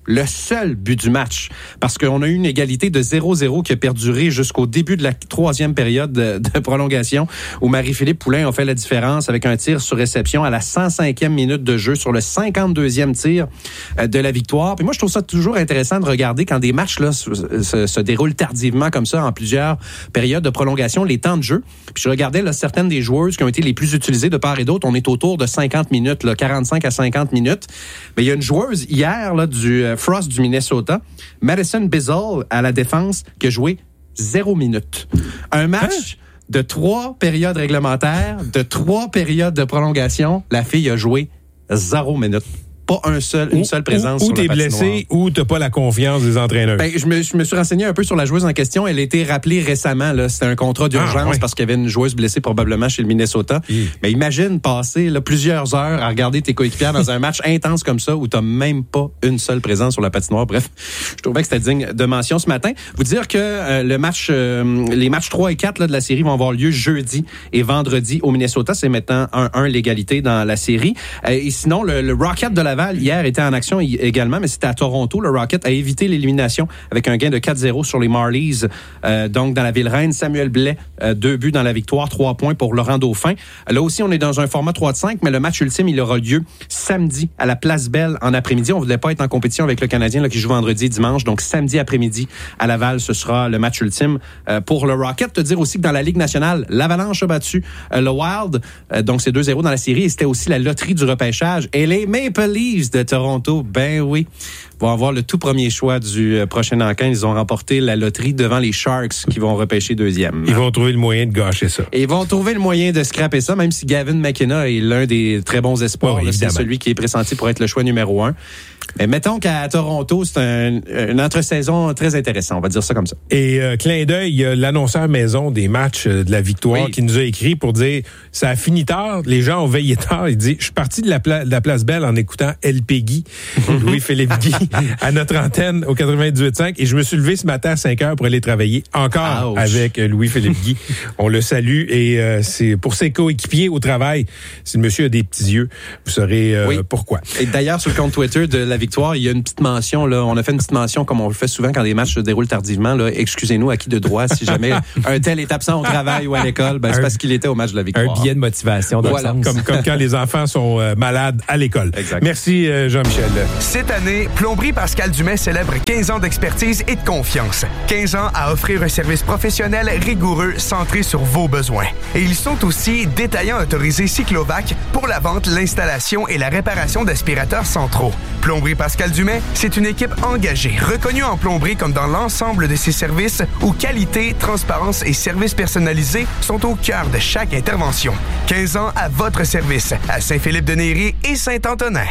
Le seul but du match. Parce qu'on a eu une égalité de zéro zéro qui a perduré jusqu'au début de la troisième période de, de prolongation où Marie-Philippe Poulin a fait la différence avec un tir sur réception à la cent cinquième minute de jeu sur le cinquante-deuxième tir de la victoire. Puis moi, je trouve ça toujours intéressant de regarder quand des matchs là se, se, se déroulent tardivement comme ça en plusieurs périodes de prolongation, les temps de jeu. Puis je regardais là, certaines des joueuses qui ont été les plus utilisées de part et d'autre. On est autour de cinquante minutes, là, quarante-cinq à cinquante minutes. Mais il y a une joueuse hier là, du Frost du Minnesota, Madison Bizzle à la défense, qui a joué zéro minute. Un match hein? de trois périodes réglementaires, de trois périodes de prolongation, la fille a joué zéro minute. Pas un seul, une seule présence ou, sur ou la patinoire. Ou t'es blessé ou t'as pas la confiance des entraîneurs. Ben, je me, je me suis renseigné un peu sur la joueuse en question. Elle a été rappelée récemment. Là, c'était un contrat d'urgence ah, ouais. parce qu'il y avait une joueuse blessée probablement chez le Minnesota. Mmh. Mais imagine passer là, plusieurs heures à regarder tes coéquipières dans un match intense comme ça où t'as même pas une seule présence sur la patinoire. Bref, je trouvais que c'était digne de mention ce matin. Vous dire que euh, le match, euh, les matchs trois et quatre là, de la série vont avoir lieu jeudi et vendredi au Minnesota. C'est maintenant un un l'égalité dans la série. Euh, et sinon, le, le Rocket de Laval hier était en action également, mais c'était à Toronto. Le Rocket a évité l'élimination avec un gain de quatre zéro sur les Marlies. Euh, donc, dans la Ville-Reine, Samuel Blais, euh, deux buts dans la victoire, trois points pour Laurent Dauphin. Là aussi, on est dans un format trois de cinq, mais le match ultime, il aura lieu samedi à la Place Belle en après-midi. On ne voulait pas être en compétition avec le Canadien là, qui joue vendredi et dimanche. Donc, samedi après-midi à Laval, ce sera le match ultime euh, pour le Rocket. Te dire aussi que dans la Ligue nationale, l'Avalanche a battu euh, le Wild. Euh, donc, c'est deux zéro dans la série. Et c'était aussi la loterie du repêchage. Et les Maple Leafs de Toronto, ben oui, vont avoir le tout premier choix du euh, prochain encamp. Ils ont remporté la loterie devant les Sharks qui vont repêcher deuxième. Ils vont trouver le moyen de gâcher ça. Et ils vont trouver le moyen de scraper ça, même si Gavin McKenna est l'un des très bons espoirs. Oh, là, c'est celui qui est pressenti pour être le choix numéro un. Mais mettons qu'à Toronto, c'est un, une entre-saison très intéressante, on va dire ça comme ça. Et euh, clin d'œil, il y a l'annonceur maison des matchs euh, de la victoire oui. qui nous a écrit pour dire « ça a fini tard, les gens ont veillé tard ». Il dit « je suis parti de la, pla- de la Place Belle en écoutant L P Guy, Louis-Philippe Guy, à notre antenne au quatre-vingt-dix-huit cinq et je me suis levé ce matin à cinq heures pour aller travailler encore Ouch. avec Louis-Philippe Guy. On le salue et euh, c'est pour ses coéquipiers au travail. Si le monsieur a des petits yeux, vous saurez euh, oui. pourquoi. Et d'ailleurs, sur le compte Twitter de la victoire, il y a une petite mention, là. On a fait une petite mention, comme on le fait souvent quand des matchs se déroulent tardivement, là. Excusez-nous à qui de droit, si jamais un tel est absent au travail ou à l'école, ben, c'est un, parce qu'il était au match de la victoire. Un billet de motivation, dans voilà. le sens. Comme, comme quand les enfants sont euh, malades à l'école. Exact. Merci, euh, Jean-Michel. Cette année, Plomberie Pascal Dumais célèbre quinze ans d'expertise et de confiance. quinze ans à offrir un service professionnel rigoureux, centré sur vos besoins. Et ils sont aussi détaillants autorisés Cyclovac pour la vente, l'installation et la réparation d'aspirateurs centraux. Plomberie Pascal Dumais, c'est une équipe engagée, reconnue en plomberie comme dans l'ensemble de ses services où qualité, transparence et services personnalisés sont au cœur de chaque intervention. quinze ans à votre service, à Saint-Philippe-de-Néry et Saint-Antonin.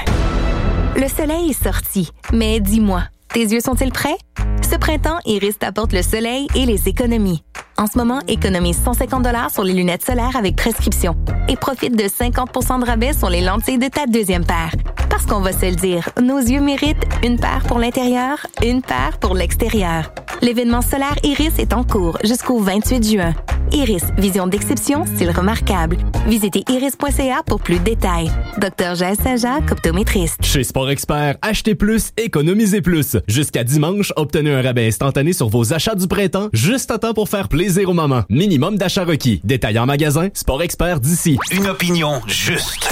Le soleil est sorti, mais dis-moi, tes yeux sont-ils prêts? Ce printemps, Iris t'apporte le soleil et les économies. En ce moment, économise cent cinquante dollars sur les lunettes solaires avec prescription et profite de cinquante pour cent de rabais sur les lentilles de ta deuxième paire. Parce qu'on va se le dire, nos yeux méritent une paire pour l'intérieur, une paire pour l'extérieur. L'événement solaire Iris est en cours jusqu'au vingt-huit juin. Iris, vision d'exception, style remarquable. Visitez iris point c a pour plus de détails. Docteur Jaël Saint-Jacques, optométriste. Chez Sport Expert, achetez plus, économisez plus. Jusqu'à dimanche, obtenez un rabais instantané sur vos achats du printemps, juste à temps pour faire plaisir aux mamans. Minimum d'achat requis. Détail en magasin, Sport Expert d'ici. Une opinion juste.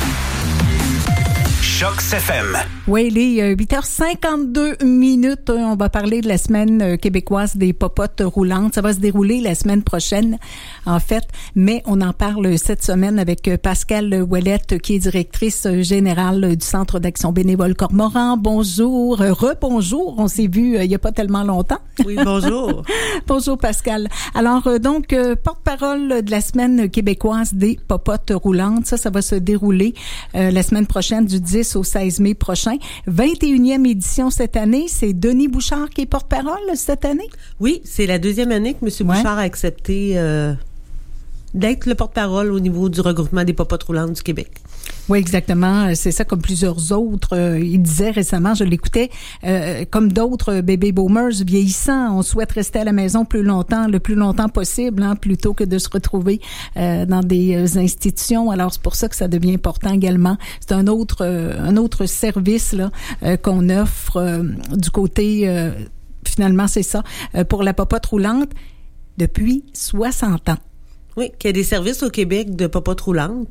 Choc F M. Oui, il est huit heures cinquante-deux minutes. On va parler de la semaine québécoise des popotes roulantes. Ça va se dérouler la semaine prochaine, en fait. Mais on en parle cette semaine avec Pascale Ouellette, qui est directrice générale du Centre d'action bénévole Cormoran. Bonjour. Rebonjour. On s'est vu il n'y a pas tellement longtemps. Oui, bonjour. Bonjour, Pascale. Alors, donc, porte-parole de la semaine québécoise des popotes roulantes. Ça, ça va se dérouler euh, la semaine prochaine du dix au seize mai prochain. vingt et unième édition cette année. C'est Denis Bouchard qui est porte-parole cette année? Oui, c'est la deuxième année que M. Ouais. Bouchard a accepté euh, d'être le porte-parole au niveau du regroupement des popotes roulantes du Québec. Oui, exactement. C'est ça, comme plusieurs autres. Euh, il disait récemment, je l'écoutais, euh, comme d'autres baby boomers vieillissants, on souhaite rester à la maison plus longtemps, le plus longtemps possible, hein, plutôt que de se retrouver euh, dans des euh, institutions. Alors, c'est pour ça que ça devient important également. C'est un autre, euh, un autre service là euh, qu'on offre euh, du côté, euh, finalement, c'est ça, euh, pour la popote roulante depuis soixante ans. Oui, qu'il y a des services au Québec de popote roulante.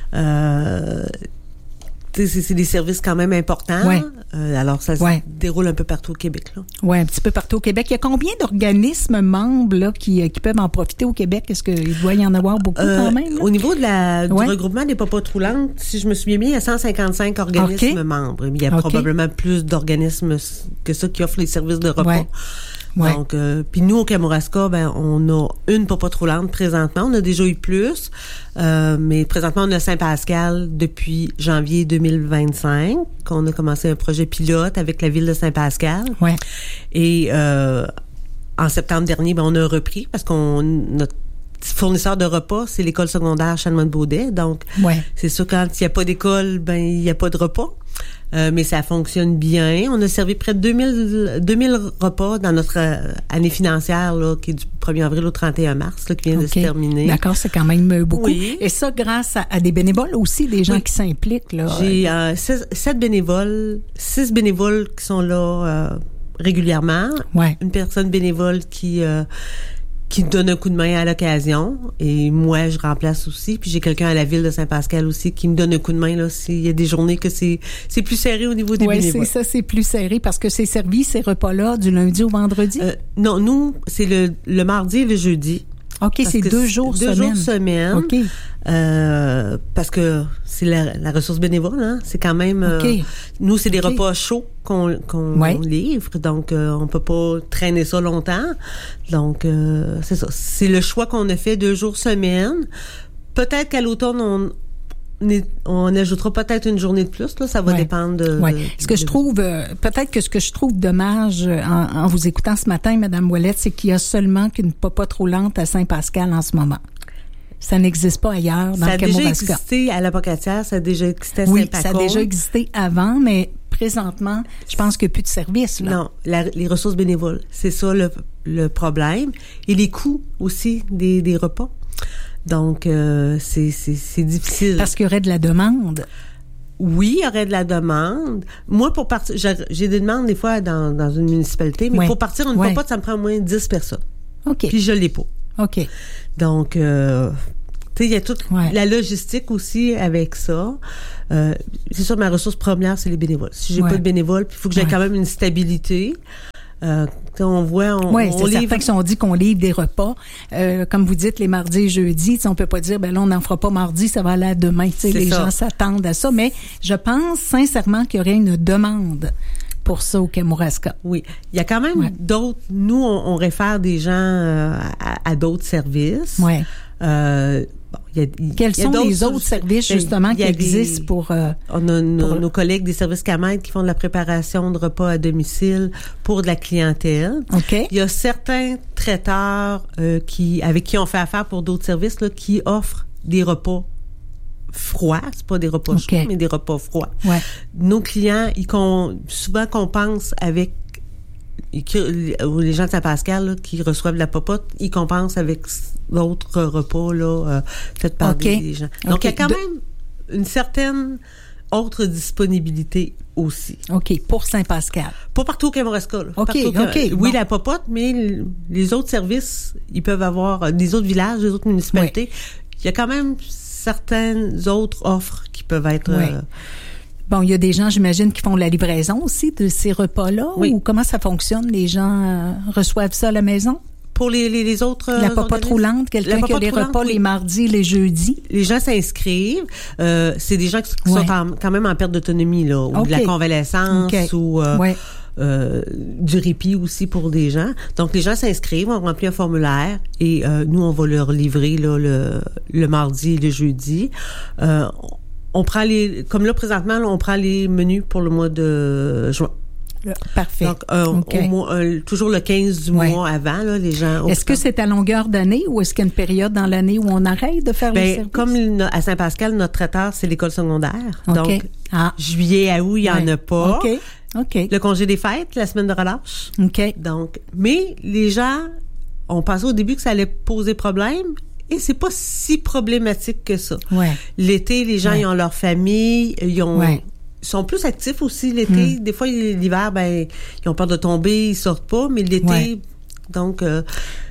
Euh, c'est, c'est des services quand même importants. Ouais. Euh, alors, ça ouais. se déroule un peu partout au Québec. Là. Oui, un petit peu partout au Québec. Il y a combien d'organismes membres là, qui, qui peuvent en profiter au Québec? Est-ce qu'il doit y en avoir beaucoup euh, quand même? Là? Au niveau de la, du ouais. regroupement des popotes roulantes, si je me souviens bien, il y a cent cinquante-cinq organismes okay. membres. Il y a okay. probablement plus d'organismes que ça qui offrent les services de repas. Ouais. Ouais. Donc, euh, puis nous, au Kamouraska, ben, on a une popote roulante présentement. On a déjà eu plus, euh, mais présentement, on a Saint-Pascal depuis janvier deux mille vingt-cinq, qu'on a commencé un projet pilote avec la ville de Saint-Pascal. Ouais. Et euh, en septembre dernier, ben, on a repris parce qu'on notre fournisseur de repas, c'est l'école secondaire Chanoine-Baudet. Donc, ouais. c'est sûr, quand il n'y a pas d'école, ben il n'y a pas de repas. Euh, mais ça fonctionne bien. On a servi près de deux mille, deux mille repas dans notre euh, année financière, là, qui est du premier avril au trente et un mars, là, qui vient okay. de se terminer. D'accord, c'est quand même beaucoup. Oui. Et ça, grâce à, à des bénévoles aussi, des gens oui. qui s'impliquent. Là. J'ai euh, sept bénévoles, six bénévoles qui sont là euh, régulièrement. Ouais. Une personne bénévole qui... Euh, qui donne un coup de main à l'occasion. Et moi, je remplace aussi. Puis j'ai quelqu'un à la ville de Saint-Pascal aussi qui me donne un coup de main là s'il y a des journées que c'est c'est plus serré au niveau des ouais, bénévoles. Oui, c'est ça, c'est plus serré parce que c'est servi ces repas-là du lundi au vendredi? Euh, non, nous, c'est le, le mardi et le jeudi. OK, c'est deux jours deux semaine. Deux jours semaine. OK. Euh, parce que c'est la, la ressource bénévole, hein. C'est quand même... Euh, okay. Nous, c'est des okay. repas chauds qu'on, qu'on ouais. livre. Donc, euh, on peut pas traîner ça longtemps. Donc, euh, c'est ça. C'est le choix qu'on a fait deux jours semaine. Peut-être qu'à l'automne, on... On ajoutera peut-être une journée de plus, là, ça va ouais. dépendre de... Ouais. de ce que de... je trouve, euh, peut-être que ce que je trouve dommage en, en vous écoutant ce matin, Madame Ouellette, c'est qu'il y a seulement qu'une popote roulante à Saint-Pascal en ce moment. Ça n'existe pas ailleurs dans ça le Kamouraska. Ça a déjà existé à l'Apocatière, ça a déjà existé à oui, Saint-Pacôme. Ça a déjà existé avant, mais présentement, je pense qu'il n'y a plus de service. Là. Non, la, les ressources bénévoles, c'est ça le, le problème. Et les coûts aussi des, des repas. Donc, euh, c'est, c'est, c'est difficile. Parce qu'il y aurait de la demande. Oui, il y aurait de la demande. Moi, pour partir, j'ai, j'ai des demandes des fois dans, dans une municipalité, mais ouais. pour partir une ouais. popote, ça me prend au moins dix personnes. OK. Puis je l'ai pas. OK. Donc, euh, tu sais, il y a toute ouais. la logistique aussi avec ça. Euh, c'est sûr, ma ressource première, c'est les bénévoles. Si j'ai ouais. pas de bénévoles, puis il faut que j'ai ouais. quand même une stabilité. Euh, on voit, on, oui, on c'est livre... certain que si on dit qu'on livre des repas, euh, comme vous dites, les mardis et jeudis, on peut pas dire, ben là, on n'en fera pas mardi, ça va aller à demain. Les ça. gens s'attendent à ça, mais je pense sincèrement qu'il y aurait une demande pour ça au Kamouraska. Oui. Il y a quand même ouais. d'autres... Nous, on, on réfère des gens euh, à, à d'autres services. Oui. Euh, Bon, y a, y, Quels y a sont d'autres, les autres services, justement, qui existent des, pour... Euh, on a nos, pour... nos collègues des services CAMED qui font de la préparation de repas à domicile pour de la clientèle. OK. Il y a certains traiteurs euh, qui avec qui on fait affaire pour d'autres services là, qui offrent des repas froids. C'est pas des repas okay. chauds, mais des repas froids. Ouais. Nos clients, ils con, souvent compensent avec les gens de Saint-Pascal là, qui reçoivent de la popote, ils compensent avec d'autres repas là, euh, faits par okay. des, des gens. Donc, okay. il y a quand de... même une certaine autre disponibilité aussi. OK, pour Saint-Pascal. Pas partout au Kamouraska. OK, partout OK. Oui, bon. la popote, mais les autres services, ils peuvent avoir, des autres villages, des autres municipalités, oui. il y a quand même certaines autres offres qui peuvent être... Oui. Euh, Bon, il y a des gens, j'imagine, qui font la livraison aussi de ces repas-là. Oui. Ou comment ça fonctionne? Les gens euh, reçoivent ça à la maison? Pour les, les, les autres... La popote roulante, quelqu'un qui a les repas oui. les mardis, les jeudis. Les gens s'inscrivent. Euh, c'est des gens qui ouais. sont en, quand même en perte d'autonomie, là, ou okay. de la convalescence, okay. ou euh, ouais. euh, du répit aussi pour des gens. Donc, les gens s'inscrivent, on remplit un formulaire, et euh, nous, on va leur livrer là, le, le mardi et le jeudi. Euh, On prend les, comme là, présentement, là, on prend les menus pour le mois de juin. Le, parfait. Donc, euh, okay. au mois, euh, toujours le quinze du ouais. mois avant, là, les gens... Est-ce que c'est à longueur d'année ou est-ce qu'il y a une période dans l'année où on arrête de faire ben, les services? Comme à Saint-Pascal, notre traiteur, c'est l'école secondaire. Okay. Donc, ah. juillet à août, il n'y ouais. en a pas. OK. OK. Le congé des fêtes, la semaine de relâche. OK. Donc, mais les gens ont pensé au début que ça allait poser problème. Et c'est pas si problématique que ça. Ouais. L'été, les gens, ouais. ils ont leur famille, ils ont... Ouais. Ils sont plus actifs aussi l'été. Mm. Des fois, l'hiver, ben, ils ont peur de tomber, ils sortent pas, mais l'été, ouais. donc, euh,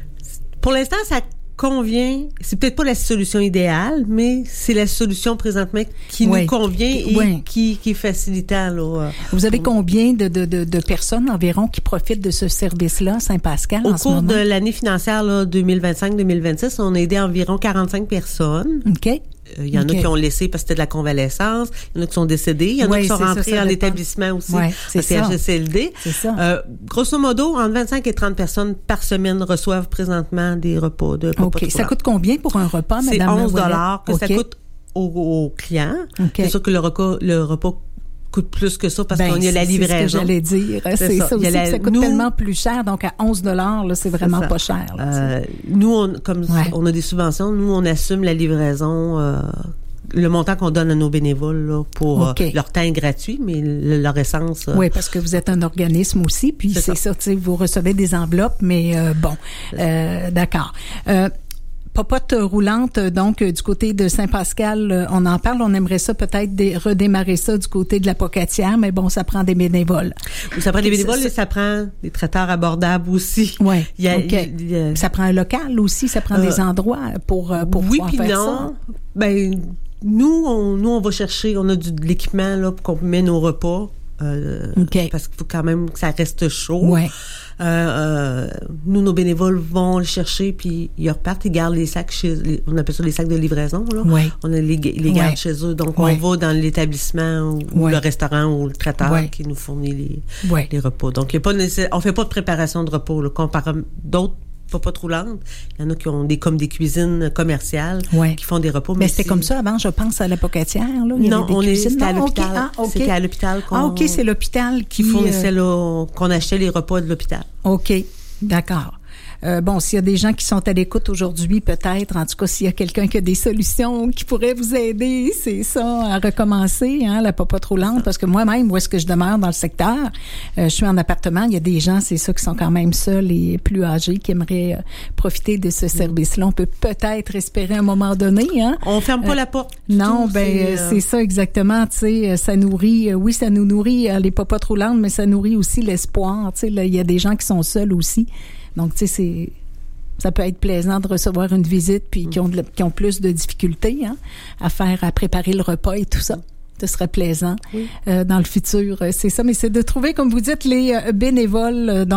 pour l'instant, ça convient. C'est peut-être pas la solution idéale, mais c'est la solution présentement qui ouais. nous convient et ouais. qui, qui est facilitant, là. Vous avez combien de, de, de, de personnes environ qui profitent de ce service-là, Saint-Pascal, Au en ce cours moment? de l'année financière, là, deux mille vingt-cinq deux mille vingt-six, on a aidé environ quarante-cinq personnes. OK. Il euh, y en okay. a qui ont laissé parce que c'était de la convalescence. Il y en a qui sont décédés. Il y en ouais, a qui sont rentrés ça, ça en établissement aussi, ouais, au C H S L D. C'est ça. Euh, grosso modo, entre vingt-cinq et trente personnes par semaine reçoivent présentement des repas de repas. OK. Ça coûte combien pour un repas, c'est Madame onze dollars que okay. ça coûte aux, aux clients. Okay. C'est sûr que le repas, le repas coûte plus que ça parce ben, qu'on y a la livraison. C'est ce que j'allais dire. C'est, c'est ça, ça aussi, la, ça coûte nous, tellement plus cher. Donc, à onze dollars, là, c'est vraiment c'est pas cher. Là, euh, nous, on, comme ouais. on a des subventions, nous, on assume la livraison... Euh, le montant qu'on donne à nos bénévoles là, pour okay. euh, leur temps est gratuit, mais le, leur essence... Euh, oui, parce que vous êtes un organisme aussi, puis c'est, c'est ça, ça tu sais, vous recevez des enveloppes, mais euh, bon, euh, d'accord. Euh, Popote roulante, donc, du côté de Saint-Pascal, on en parle, on aimerait ça peut-être dé- redémarrer ça du côté de la Pocatière, mais bon, ça prend des bénévoles. Ça prend des bénévoles et ça prend des traiteurs abordables aussi. Oui, il y a, okay. il y a, ça prend un local aussi, ça prend euh, des endroits pour, pour oui, pouvoir faire non. ça. Ben, nous, on, nous, on va chercher, on a du, de l'équipement là pour qu'on met nos repas. Euh, okay. Parce qu'il faut quand même que ça reste chaud. Ouais. Euh, euh, nous, nos bénévoles vont le chercher, puis ils repartent, ils gardent les sacs chez les, on appelle ça les sacs de livraison, là. Ouais. On a les, les garde ouais. chez eux. Donc, ouais. on va dans l'établissement ou, ouais. ou le restaurant ou le traiteur ouais. qui nous fournit les, ouais. les repas. Donc, il y a pas nécessaire, on fait pas de préparation de repas, là, comparé à d'autres pas trop lente. Il y en a qui ont des comme des cuisines commerciales ouais. qui font des repas. Mais, mais c'était comme ça avant, je pense, à la Pocatière. Là. Il non, on est, c'était à l'hôpital. Okay. Ah, okay. C'était à l'hôpital qu'on... Ah, OK, c'est l'hôpital qui... qui fournissait, là, qu'on achetait les repas de l'hôpital. OK, d'accord. Euh, bon, s'il y a des gens qui sont à l'écoute aujourd'hui, peut-être, en tout cas, s'il y a quelqu'un qui a des solutions qui pourrait vous aider, c'est ça, à recommencer, hein, la popote roulante, parce que moi-même, où est-ce que je demeure dans le secteur, euh, je suis en appartement, il y a des gens, c'est ça, qui sont quand même seuls et plus âgés, qui aimeraient euh, profiter de ce service-là. On peut peut-être espérer à un moment donné, hein. On ferme pas euh, la porte. Non, tout, ben, c'est, euh... c'est ça, exactement, tu sais, ça nourrit, oui, ça nous nourrit, les popotes roulantes, mais ça nourrit aussi l'espoir, tu sais, il y a des gens qui sont seuls aussi. Donc, tu sais, c'est, ça peut être plaisant de recevoir une visite puis qui ont, de, qui ont plus de difficultés hein, à faire, à préparer le repas et tout ça. Ce serait plaisant oui. euh, dans le futur. C'est ça, mais c'est de trouver, comme vous dites, les euh, bénévoles. Euh,